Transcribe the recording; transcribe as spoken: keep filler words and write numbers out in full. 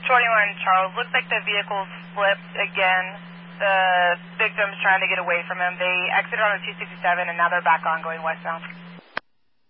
twenty-one Charles, looks like the vehicle flipped again. The victim's trying to get away from him. They exited on a two sixty-seven and now they're back on going westbound.